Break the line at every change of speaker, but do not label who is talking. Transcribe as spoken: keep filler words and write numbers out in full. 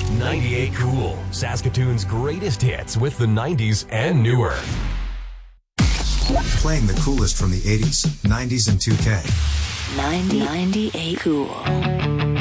ninety-eight Cool, Saskatoon's greatest hits with the nineties and newer.
Playing the coolest from the eighties, nineties, and two K.
ninety, ninety-eight Cool.